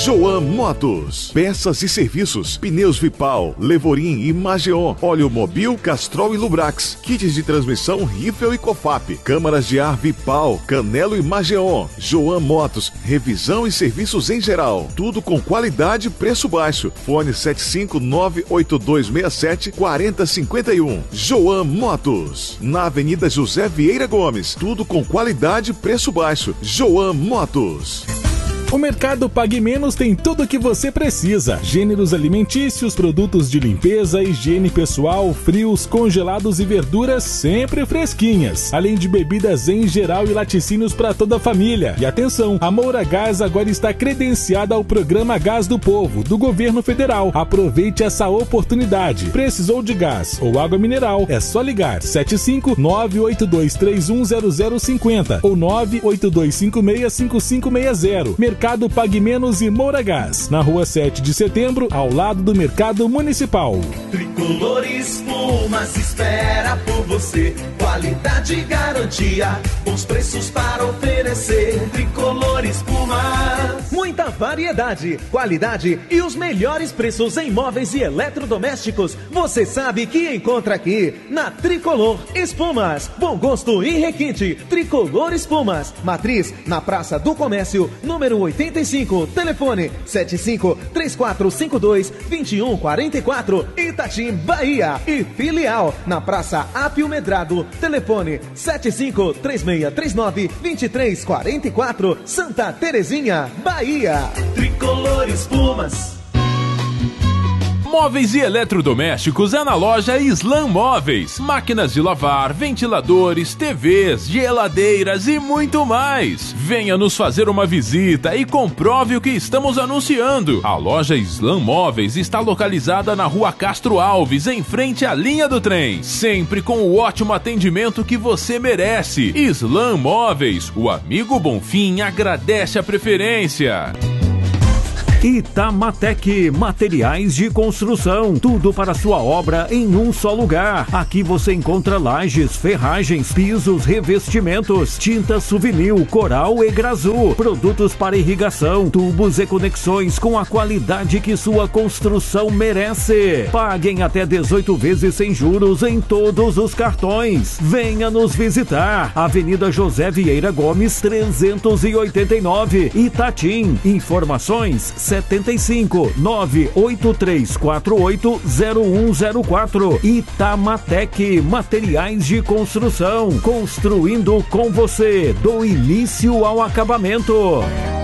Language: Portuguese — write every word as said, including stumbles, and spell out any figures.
Joan Motos. Peças e serviços, pneus Vipal, Levorim e Mageon, óleo Mobil, Castrol e Lubrax, kits de transmissão Riffel e Cofap, câmaras de ar Vipal, Canelo e Mageon. Joan Motos, revisão e serviços em geral. Tudo com qualidade e preço baixo. Fone sete cinco nove oito dois seis sete quatro zero cinco um. Joan Motos. Na Avenida José Vieira Gomes. Tudo com qualidade e preço baixo. Joan Motos. O Mercado Pague Menos tem tudo o que você precisa. Gêneros alimentícios, produtos de limpeza, higiene pessoal, frios, congelados e verduras sempre fresquinhas. Além de bebidas em geral e laticínios para toda a família. E atenção, a Moura Gás agora está credenciada ao Programa Gás do Povo, do Governo Federal. Aproveite essa oportunidade. Precisou de gás ou água mineral? É só ligar sete cinco nove oito dois três um zero zero cinco zero ou nove oito dois cinco seis cinco cinco seis zero. Mercado Pague Menos e Moura Gás, na rua sete de setembro, ao lado do Mercado Municipal. Tricolor Espumas espera por você. Qualidade e garantia, bons preços para oferecer. Tricolor Espumas. Muita variedade, qualidade e os melhores preços em móveis e eletrodomésticos. Você sabe que encontra aqui na Tricolor Espumas. Bom gosto e requinte. Tricolor Espumas. Matriz na Praça do Comércio, número oitenta e cinco. Telefone sete cinco três quatro cinco dois dois um quatro quatro. Itatim, Bahia. E filial na Praça Apio Medrado. Telefone sete cinco três seis três nove dois três quatro quatro. Santa Terezinha, Bahia. Tricolor Espumas. Móveis e eletrodomésticos é na loja Islam Móveis. Máquinas de lavar, ventiladores, T Vs, geladeiras e muito mais. Venha nos fazer uma visita e comprove o que estamos anunciando. A loja Islam Móveis está localizada na rua Castro Alves, em frente à linha do trem. Sempre com o ótimo atendimento que você merece. Islam Móveis, o amigo Bonfim agradece a preferência. Itamatec, materiais de construção, tudo para sua obra em um só lugar. Aqui você encontra lajes, ferragens, pisos, revestimentos, tintas Suvinil, Coral e Grazul, produtos para irrigação, tubos e conexões com a qualidade que sua construção merece. Paguem até dezoito vezes sem juros em todos os cartões. Venha nos visitar. Avenida José Vieira Gomes, trezentos e oitenta e nove, Itatim. Informações setenta e cinco nove oito três quatro oito zero um zero quatro. Itamatec, materiais de construção, construindo com você do início ao acabamento.